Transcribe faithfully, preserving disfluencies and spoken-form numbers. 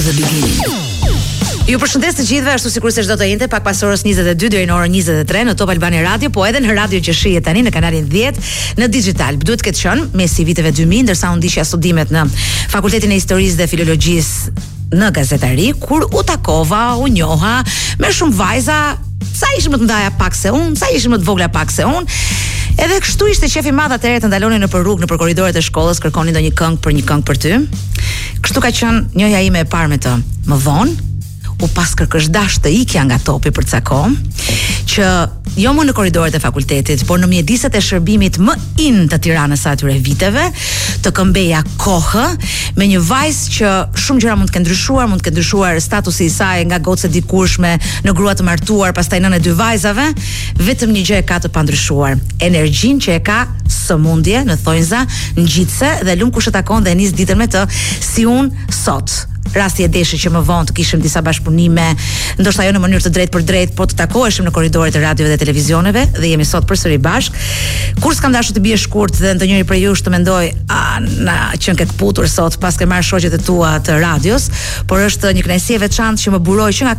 The beginning. Ju përshëndes të gjithëve, ashtu sikur se çdo të jente pak pas orës njëzet e dy deri në orën njëzet e tre në Top Albania Radio, po edhe në Radio që shihet tani në kanalin dhjetë në digital. Duhet të ketë qenë mes viteve dy mijë, ndërsa unë ndiqja studimet në Fakultetin e Historisë dhe Filologjisë në gazetari, kur u takova, u njoha me shumë vajza, sa ishim më të ndaja pak se unë, sa ishim më të vogla pak se unë. Edhe kështu ishte qef i madh atëherë të ndalonin nëpër rrugë, nëpër korridoret e shkollës, kërkonin ndonjë këngë për një këngë për ty. Kështu ka qenë njëja ime e parë me të. Më vonë u pas kërkëshdash të ikja nga topi për ca kohë, që jo më në korridoret e fakultetit, por në mjediset e shërbimit më in të Tiranës atyre viteve, të këmbeja kohë me një vajzë që shumë gjëra mund të kenë ndryshuar, mund të kenë ndryshuar statusi i saj nga gocë e dikurshme në grua të martuar, pastaj nënë e dy vajzave, vetëm një gjë e ka të pandryshuar, energjinë që e ka sëmundje në thonjza, ngjitse dhe lum kush e takon dhe e nis ditën me të, si unë sot. Rasti e deshi që më vonë të kishim disa bashkëpunime, ndoshta jo në mënyrë të drejtë për drejtë, po të takoheshim në korridoret e radiove dhe televizioneve dhe jemi sot përsëri bashk. Kur s'kam dashur të bie shkurt dhe ndonjëri prej jush të mendoj, a na qen ke kputur sot pas ke marrë shoqet e tua të radios, por është një kënaqësi e veçantë që më buroi që nga